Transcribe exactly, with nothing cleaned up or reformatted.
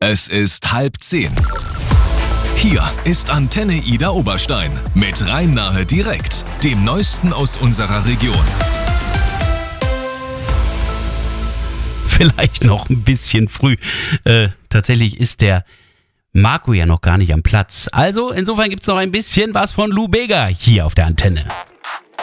Es ist halb zehn. Hier ist Antenne Ida Oberstein mit Rhein-Nahe direkt, dem Neuesten aus unserer Region. Vielleicht noch ein bisschen früh. Äh, tatsächlich ist der Marco ja noch gar nicht am Platz. Also insofern gibt es noch ein bisschen was von Lou Bega hier auf der Antenne.